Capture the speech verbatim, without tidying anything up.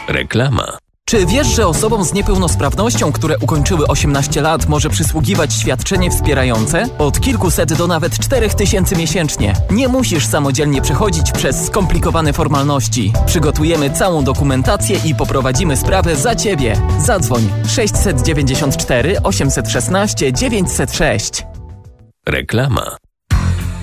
Reklama. Czy wiesz, że osobom z niepełnosprawnością, które ukończyły osiemnaście lat, może przysługiwać świadczenie wspierające? Od kilkuset do nawet czterech tysięcy miesięcznie. Nie musisz samodzielnie przechodzić przez skomplikowane formalności. Przygotujemy całą dokumentację i poprowadzimy sprawę za Ciebie. Zadzwoń sześć dziewięć cztery, osiem jeden szesnaście, dziewięćset sześć. Reklama.